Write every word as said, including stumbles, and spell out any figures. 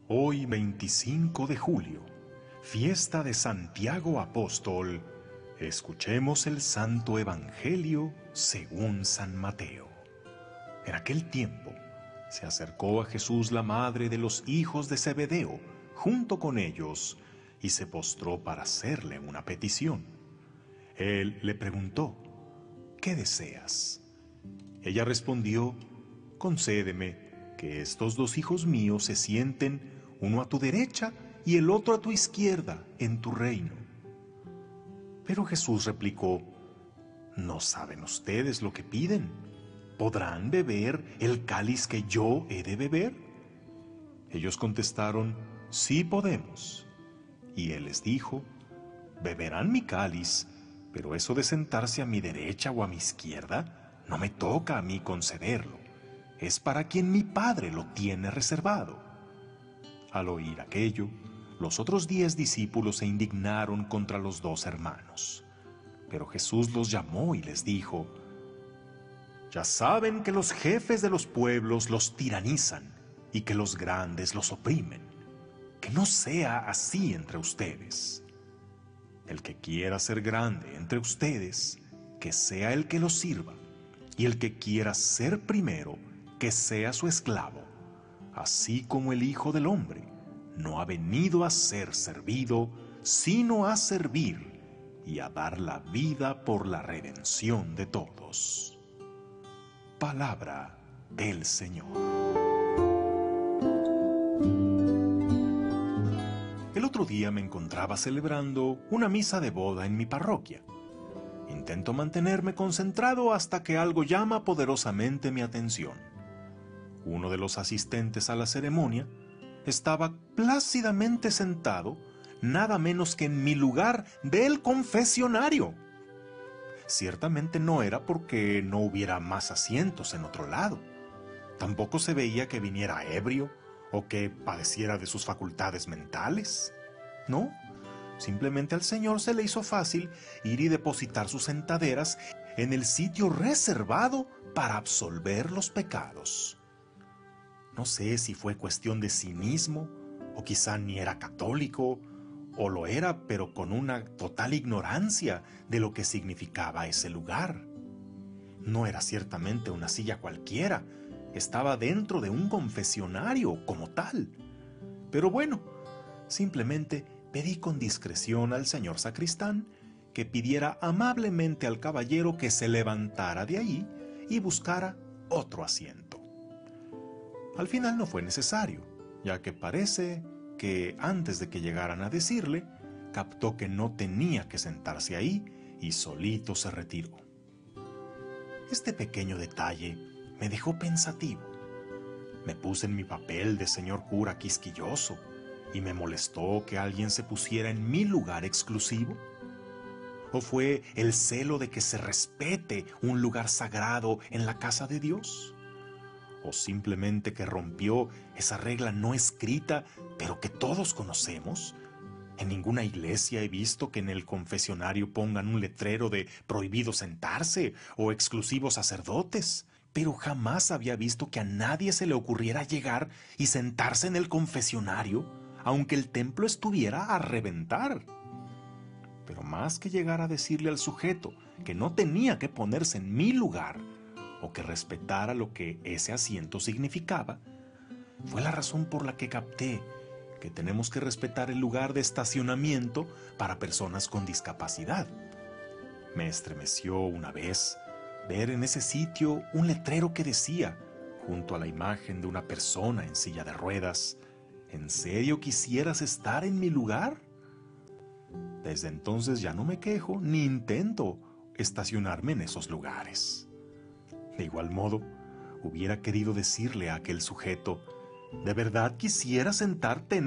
Hoy veinticinco de julio, fiesta de Santiago Apóstol, escuchemos el Santo Evangelio según San Mateo. En aquel tiempo, se acercó a Jesús la madre de los hijos de Zebedeo, junto con ellos, y se postró para hacerle una petición. Él le preguntó, ¿qué deseas? Ella respondió, concédeme que estos dos hijos míos se sienten uno a tu derecha y el otro a tu izquierda en tu reino. Pero Jesús replicó, ¿no saben ustedes lo que piden? ¿Podrán beber el cáliz que yo he de beber? Ellos contestaron, sí podemos. Y él les dijo, beberán mi cáliz, pero eso de sentarse a mi derecha o a mi izquierda no me toca a mí concederlo. Es para quien mi Padre lo tiene reservado. Al oír aquello, los otros diez discípulos se indignaron contra los dos hermanos. Pero Jesús los llamó y les dijo, ya saben que los jefes de los pueblos los tiranizan y que los grandes los oprimen. Que no sea así entre ustedes. El que quiera ser grande entre ustedes, que sea el que los sirva, y el que quiera ser primero, que sea su esclavo, así como el Hijo del Hombre no ha venido a ser servido, sino a servir y a dar la vida por la redención de todos. Palabra del Señor. El otro día me encontraba celebrando una misa de boda en mi parroquia. Intento mantenerme concentrado hasta que algo llama poderosamente mi atención. Uno de los asistentes a la ceremonia estaba plácidamente sentado, nada menos que en mi lugar del confesionario. Ciertamente no era porque no hubiera más asientos en otro lado. Tampoco se veía que viniera ebrio o que padeciera de sus facultades mentales. No, simplemente al Señor se le hizo fácil ir y depositar sus sentaderas en el sitio reservado para absolver los pecados. No sé si fue cuestión de cinismo, o quizá ni era católico, o lo era, pero con una total ignorancia de lo que significaba ese lugar. No era ciertamente una silla cualquiera, estaba dentro de un confesionario como tal. Pero bueno, simplemente pedí con discreción al señor sacristán que pidiera amablemente al caballero que se levantara de ahí y buscara otro asiento. Al final no fue necesario, ya que parece que antes de que llegaran a decirle, captó que no tenía que sentarse ahí y solito se retiró. Este pequeño detalle me dejó pensativo. Me puse en mi papel de señor cura quisquilloso y me molestó que alguien se pusiera en mi lugar exclusivo. ¿O fue el celo de que se respete un lugar sagrado en la casa de Dios? ¿O simplemente que rompió esa regla no escrita, pero que todos conocemos? En ninguna iglesia he visto que en el confesionario pongan un letrero de prohibido sentarse o exclusivos sacerdotes, pero jamás había visto que a nadie se le ocurriera llegar y sentarse en el confesionario, aunque el templo estuviera a reventar. Pero más que llegar a decirle al sujeto que no tenía que ponerse en mi lugar, o que respetara lo que ese asiento significaba, fue la razón por la que capté que tenemos que respetar el lugar de estacionamiento para personas con discapacidad. Me estremeció una vez ver en ese sitio un letrero que decía, junto a la imagen de una persona en silla de ruedas, ¿en serio quisieras estar en mi lugar? Desde entonces ya no me quejo ni intento estacionarme en esos lugares. De igual modo, hubiera querido decirle a aquel sujeto, ¿de verdad quisiera sentarte en